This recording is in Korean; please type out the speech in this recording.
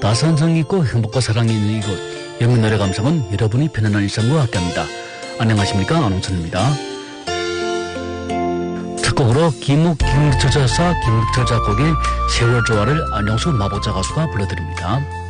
따스한 정이 있고 행복과 사랑이 있는 이곳 영민 노래 감상은 여러분이 편안한 일상과 함께합니다. 안녕하십니까, 안홍천입니다. 첫 곡으로 김욱철 작사, 김욱철 작곡의 세월 조화를 안영수 마보자 가수가 불러드립니다.